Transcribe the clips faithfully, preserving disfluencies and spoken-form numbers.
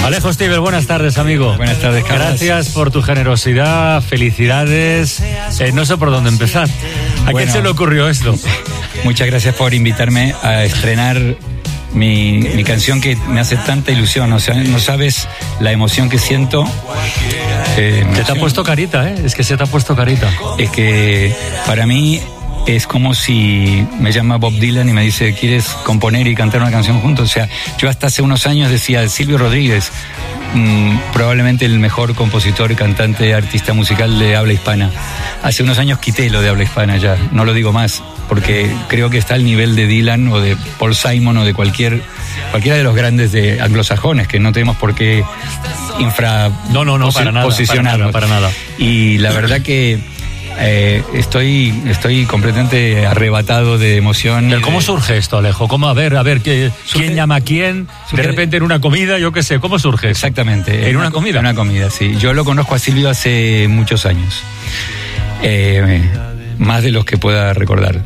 Alejo Stivel, buenas tardes, amigo. Buenas tardes, Carlos. Gracias por tu generosidad, felicidades. Eh, no sé por dónde empezar. ¿A bueno, quién se le ocurrió esto? Muchas gracias por invitarme a estrenar mi, mi canción que me hace tanta ilusión. O sea, no sabes la emoción que siento. Eh, se te ha puesto carita, ¿eh? Es que se te ha puesto carita. Es que para mí es como si me llama Bob Dylan y me dice, ¿quieres componer y cantar una canción juntos? O sea, yo hasta hace unos años decía, Silvio Rodríguez, mmm, probablemente el mejor compositor, cantante, artista musical de habla hispana. Hace unos años quité lo de habla hispana ya, no lo digo más, porque creo que está al nivel de Dylan o de Paul Simon o de cualquier cualquiera de los grandes de anglosajones, que no tenemos por qué infra no, no, no, para nada, posicionarnos. Para nada, para nada. Y la verdad que Eh, estoy estoy completamente arrebatado de emoción. ¿Pero cómo de... surge esto, Alejo? ¿Cómo, a ver, a ver, ¿quién surge... llama a quién? Surge... De repente en una comida, yo qué sé, ¿cómo surge? Exactamente. ¿En, ¿En una, una comida? En una comida, sí. Yo lo conozco a Silvio hace muchos años. Eh, más de los que pueda recordar.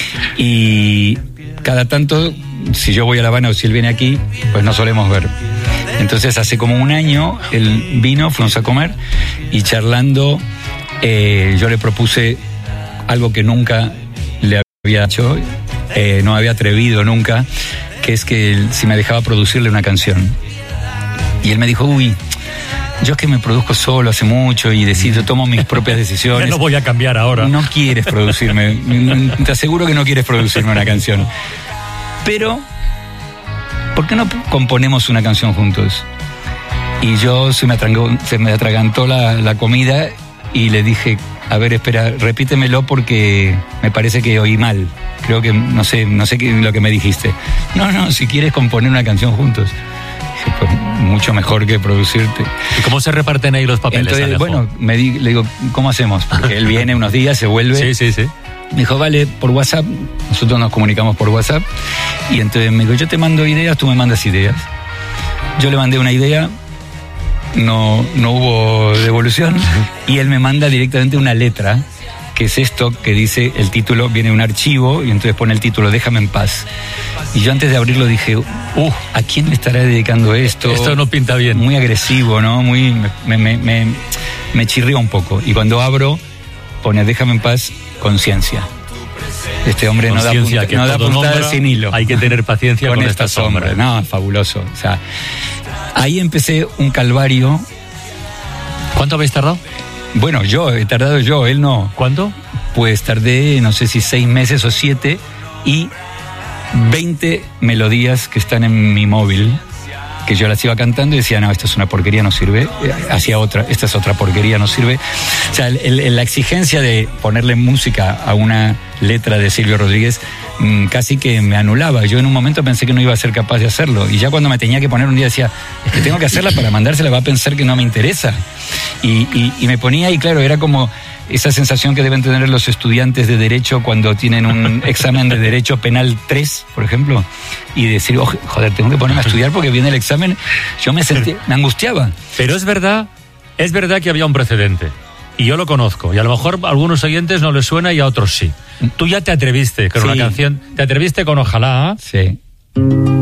Y cada tanto, si yo voy a La Habana o si él viene aquí, pues nos solemos ver. Entonces hace como un año él vino, fuimos a comer y charlando... Eh, yo le propuse algo que nunca le había hecho, eh, no había atrevido nunca, que es que él, si me dejaba producirle una canción. Y él me dijo, uy, yo es que me produzco solo hace mucho y decido, tomo mis propias decisiones. Ya no voy a cambiar ahora. No quieres producirme, te aseguro que no quieres producirme una canción. Pero, ¿por qué no componemos una canción juntos? Y yo se me atragantó, se me atragantó la, la comida y le dije, a ver, espera, repítemelo porque me parece que oí mal. Creo que, no sé, no sé qué, lo que me dijiste. No, no, si quieres componer una canción juntos. Dije, pues mucho mejor que producirte. ¿Y cómo se reparten ahí los papeles, Entonces, Alejo? bueno, me di, le digo, ¿cómo hacemos? Porque él viene unos días, se vuelve. Sí, sí, sí. Me dijo, vale, por WhatsApp. Nosotros nos comunicamos por WhatsApp. Y entonces me dijo, yo te mando ideas, tú me mandas ideas. Yo le mandé una idea. No, no hubo devolución y él me manda directamente una letra, que es esto que dice, el título, viene un archivo y entonces pone el título, Déjame en paz. Y yo antes de abrirlo dije, uh, ¿a quién le estará dedicando esto? Esto no pinta bien. Muy agresivo, ¿no? Muy, me, me, me, me chirrió un poco. Y cuando abro, pone Déjame en paz, conciencia. Este hombre no da, punta, no da puntada sin hilo. Hay que tener paciencia con, con esta sombra. sombra. No, fabuloso. O sea, ahí empecé un calvario. ¿Cuánto habéis tardado? Bueno, yo, he tardado yo, él no. ¿Cuánto? Pues tardé, no sé si seis meses o siete, y veinte melodías que están en mi móvil, que yo las iba cantando y decía, no, esta es una porquería, no sirve. Hacía otra, esta es otra porquería, no sirve. O sea, el, el, la exigencia de ponerle música a una letra de Silvio Rodríguez mmm, casi que me anulaba. Yo en un momento pensé que no iba a ser capaz de hacerlo. Y ya cuando me tenía que poner un día decía, es que tengo que hacerla para mandársela, va a pensar que no me interesa. Y, y, y me ponía y claro, era como esa sensación que deben tener los estudiantes de Derecho cuando tienen un examen de Derecho Penal tres, por ejemplo, y decir, oh, joder, tengo que ponerme a estudiar porque viene el examen. Yo me sentía, me angustiaba. Pero es verdad, es verdad que había un precedente, y yo lo conozco, y a lo mejor a algunos oyentes no les suena y a otros sí. Tú ya te atreviste con sí. una canción, te atreviste con Ojalá. Sí.